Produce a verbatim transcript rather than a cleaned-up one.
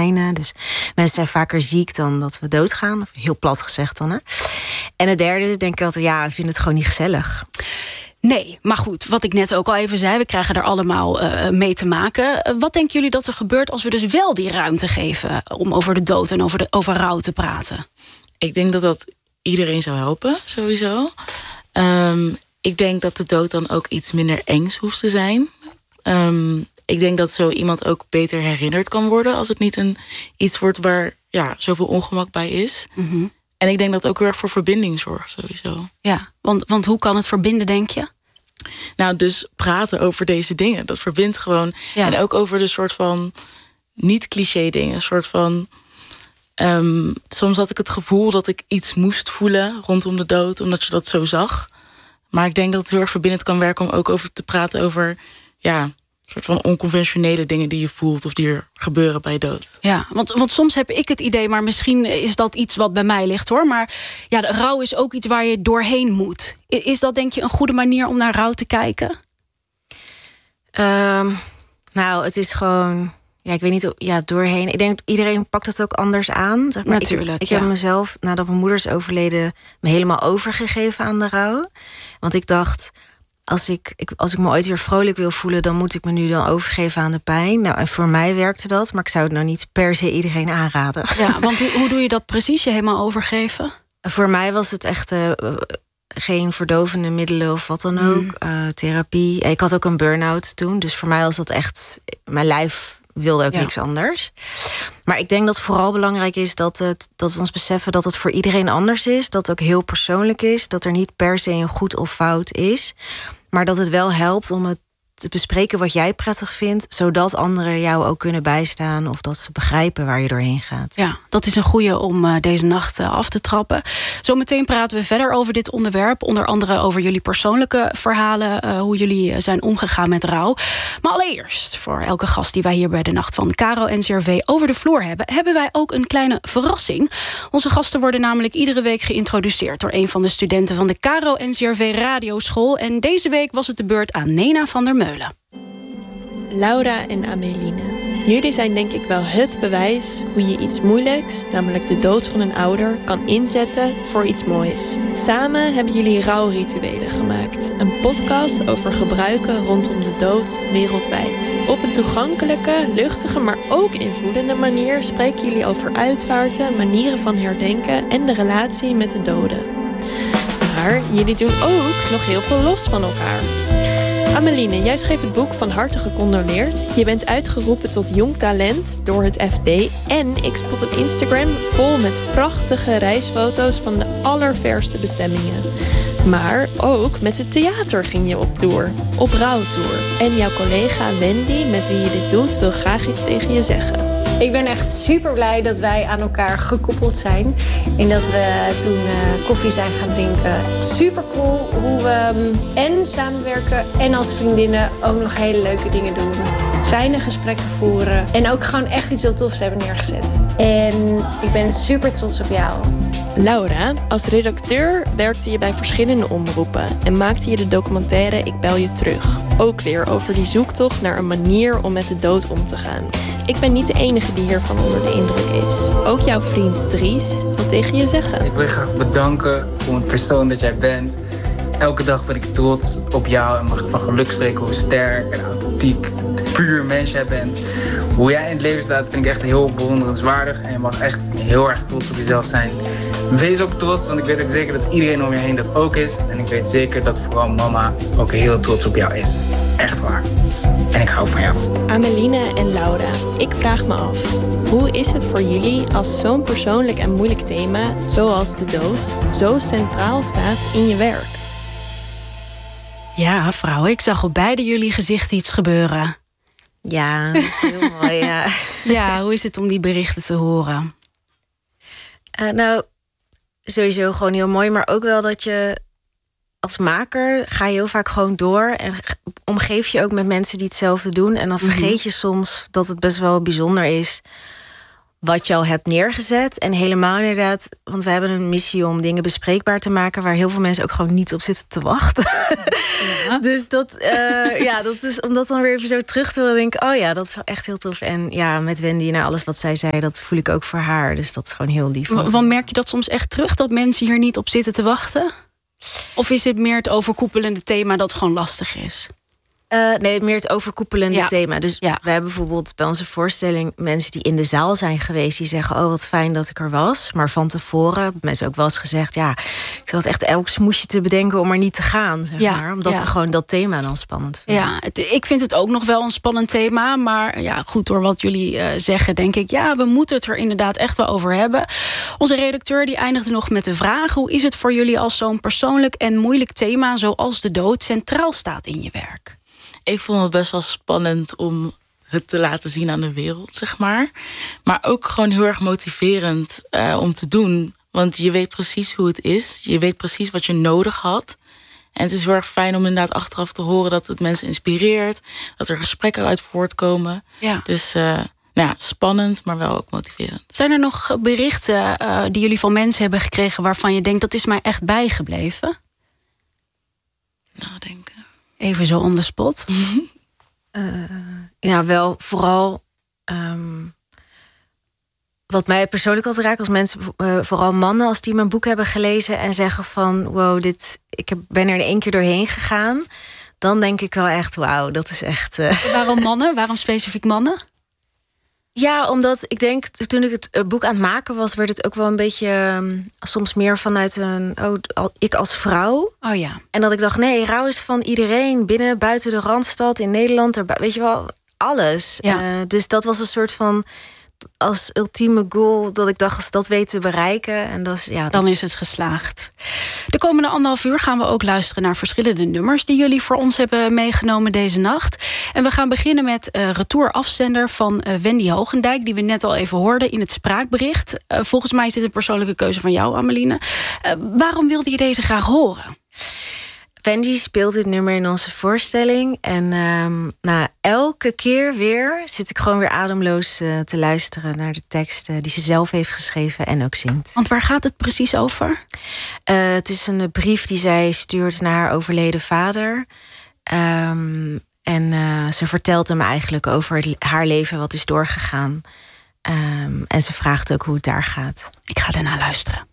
verdwijnen. Dus mensen zijn vaker ziek dan dat we doodgaan. Heel plat gezegd dan, hè. En het derde is denk ik altijd, ja, we vinden het gewoon niet gezellig. Nee, maar goed, wat ik net ook al even zei, we krijgen er allemaal uh, mee te maken. Uh, wat denken jullie dat er gebeurt als we dus wel die ruimte geven om over de dood en over, de, over rouw te praten? Ik denk dat dat iedereen zou helpen, sowieso. Um, ik denk dat de dood dan ook iets minder engs hoeft te zijn. Um, ik denk dat zo iemand ook beter herinnerd kan worden als het niet een iets wordt waar ja, zoveel ongemak bij is. Mm-hmm. En ik denk dat het ook heel erg voor verbinding zorgt, sowieso. Ja, want, want hoe kan het verbinden, denk je? Nou, dus praten over deze dingen. Dat verbindt gewoon. Ja. En ook over de soort van niet-cliché dingen. Een soort van... Um, soms had ik het gevoel dat ik iets moest voelen rondom de dood, omdat je dat zo zag. Maar ik denk dat het heel erg verbindend kan werken om ook over te praten over... ja, soort van onconventionele dingen die je voelt of die er gebeuren bij dood. Ja, want, want soms heb ik het idee, maar misschien is dat iets wat bij mij ligt, hoor. Maar ja, de rouw is ook iets waar je doorheen moet. Is dat, denk je, een goede manier om naar rouw te kijken? Um, nou, het is gewoon... Ja, ik weet niet, ja, doorheen. Ik denk, iedereen pakt het ook anders aan. Zeg maar. Natuurlijk, Ik, ik ja. heb mezelf, nadat mijn moeder is overleden, me helemaal overgegeven aan de rouw. Want ik dacht... Als ik, ik, als ik me ooit weer vrolijk wil voelen, dan moet ik me nu dan overgeven aan de pijn. Nou, en voor mij werkte dat, maar ik zou het nou niet per se iedereen aanraden. Ja, want hoe, hoe doe je dat precies, je helemaal overgeven? Voor mij was het echt uh, geen verdovende middelen of wat dan ook. Mm. Uh, therapie. Ik had ook een burn-out toen, dus voor mij was dat echt... Mijn lijf wilde ook ja. niks anders. Maar ik denk dat vooral belangrijk is dat, het, dat we ons beseffen dat het voor iedereen anders is. Dat het ook heel persoonlijk is. Dat er niet per se een goed of fout is. Maar dat het wel helpt om het te bespreken wat jij prettig vindt, zodat anderen jou ook kunnen bijstaan of dat ze begrijpen waar je doorheen gaat. Ja, dat is een goeie om uh, deze nacht uh, af te trappen. Zometeen praten we verder over dit onderwerp. Onder andere over jullie persoonlijke verhalen, uh, hoe jullie uh, zijn omgegaan met rouw. Maar allereerst, voor elke gast die wij hier bij de Nacht van Caro N C R V over de vloer hebben, hebben wij ook een kleine verrassing. Onze gasten worden namelijk iedere week geïntroduceerd door een van de studenten van de Caro N C R V Radioschool. En deze week was het de beurt aan Nena van der Meulen. Laura en Ameline. Jullie zijn denk ik wel het bewijs hoe je iets moeilijks, namelijk de dood van een ouder, kan inzetten voor iets moois. Samen hebben jullie rouwrituelen gemaakt. Een podcast over gebruiken rondom de dood wereldwijd. Op een toegankelijke, luchtige, maar ook invoelende manier spreken jullie over uitvaarten, manieren van herdenken en de relatie met de doden. Maar jullie doen ook nog heel veel los van elkaar. Ameline, jij schreef het boek Van harte gecondoleerd. Je bent uitgeroepen tot jong talent door het F D. En ik spot een Instagram vol met prachtige reisfoto's van de allerverste bestemmingen. Maar ook met het theater ging je op tour. Op rouwtour. En jouw collega Wendy, met wie je dit doet, wil graag iets tegen je zeggen. Ik ben echt super blij dat wij aan elkaar gekoppeld zijn. En dat we toen uh, koffie zijn gaan drinken. Super cool hoe we um, en samenwerken en als vriendinnen ook nog hele leuke dingen doen. Fijne gesprekken voeren. En ook gewoon echt iets heel tofs hebben neergezet. En ik ben super trots op jou. Laura, als redacteur werkte je bij verschillende omroepen en maakte je de documentaire Ik bel je terug. Ook weer over die zoektocht naar een manier om met de dood om te gaan. Ik ben niet de enige die hiervan onder de indruk is. Ook jouw vriend Dries wil tegen je zeggen. Ik wil je graag bedanken voor het persoon dat jij bent. Elke dag ben ik trots op jou en mag ik van geluk spreken hoe sterk en authentiek, puur mens jij bent. Hoe jij in het leven staat vind ik echt heel bewonderenswaardig en je mag echt heel erg trots op jezelf zijn. Wees ook trots, want ik weet ook zeker dat iedereen om je heen dat ook is. En ik weet zeker dat vooral mama ook heel trots op jou is. Echt waar. En ik hou van jou. Ameline en Laura, ik vraag me af. Hoe is het voor jullie als zo'n persoonlijk en moeilijk thema, zoals de dood, zo centraal staat in je werk? Ja, vrouwen, ik zag op beide jullie gezichten iets gebeuren. Ja, dat is heel mooi, ja. Ja, hoe is het om die berichten te horen? Uh, nou, sowieso gewoon heel mooi, maar ook wel dat je als maker ga je heel vaak gewoon door en omgeef je ook met mensen die hetzelfde doen. En dan vergeet je soms dat het best wel bijzonder is wat je al hebt neergezet. En helemaal inderdaad, want we hebben een missie om dingen bespreekbaar te maken waar heel veel mensen ook gewoon niet op zitten te wachten. Ja. Dus dat, uh, ja, dat is om dat dan weer even zo terug te horen, denk ik, oh ja, dat is echt heel tof. En ja, met Wendy, na alles wat zij zei, dat voel ik ook voor haar. Dus dat is gewoon heel lief. Want merk je dat soms echt terug, dat mensen hier niet op zitten te wachten? Of is het meer het overkoepelende thema dat gewoon lastig is? Uh, nee, meer het overkoepelende ja. thema. Dus ja. we hebben bijvoorbeeld bij onze voorstelling mensen die in de zaal zijn geweest, die zeggen, oh wat fijn dat ik er was. Maar van tevoren hebben mensen ook wel eens gezegd, ja, ik zat echt elk smoesje te bedenken om er niet te gaan, zeg ja. maar. Omdat ja. ze gewoon dat thema dan spannend vinden. Ja, het, ik vind het ook nog wel een spannend thema. Maar ja, goed, door wat jullie uh, zeggen, denk ik, ja, we moeten het er inderdaad echt wel over hebben. Onze redacteur die eindigde nog met de vraag, hoe is het voor jullie als zo'n persoonlijk en moeilijk thema zoals de dood centraal staat in je werk? Ik vond het best wel spannend om het te laten zien aan de wereld, zeg maar. Maar ook gewoon heel erg motiverend uh, om te doen. Want je weet precies hoe het is. Je weet precies wat je nodig had. En het is heel erg fijn om inderdaad achteraf te horen dat het mensen inspireert. Dat er gesprekken uit voortkomen. Ja. Dus uh, nou ja, spannend, maar wel ook motiverend. Zijn er nog berichten uh, die jullie van mensen hebben gekregen waarvan je denkt, dat is mij echt bijgebleven? Nadenken. Even zo on the spot. Mm-hmm. Uh, ja, wel vooral um, wat mij persoonlijk altijd raakt als mensen, uh, vooral mannen, als die mijn boek hebben gelezen en zeggen van, wow, dit, ik heb, ben er in één keer doorheen gegaan. Dan denk ik wel echt, wauw, dat is echt... Uh... Waarom mannen? Waarom specifiek mannen? Ja, omdat ik denk, toen ik het boek aan het maken was, werd het ook wel een beetje um, soms meer vanuit een, oh, ik als vrouw. Oh ja. En dat ik dacht, nee, rouw is van iedereen, binnen, buiten de Randstad, in Nederland, er, weet je wel, alles. Ja. Uh, dus dat was een soort van, als ultieme goal, dat ik dacht, als dat weet te bereiken. En dat is, ja, dan is het geslaagd. De komende anderhalf uur gaan we ook luisteren naar verschillende nummers die jullie voor ons hebben meegenomen deze nacht. En we gaan beginnen met uh, retourafzender van uh, Wendy Hoogendijk, die we net al even hoorden in het spraakbericht. Uh, volgens mij is dit een persoonlijke keuze van jou, Ameline. Uh, waarom wilde je deze graag horen? Wendy speelt dit nummer in onze voorstelling. En um, nou, elke keer weer zit ik gewoon weer ademloos uh, te luisteren naar de tekst uh, die ze zelf heeft geschreven en ook zingt. Want waar gaat het precies over? Uh, het is een brief die zij stuurt naar haar overleden vader. Um, en uh, ze vertelt hem eigenlijk over het, haar leven wat is doorgegaan. Um, en ze vraagt ook hoe het daar gaat. Ik ga daarna luisteren.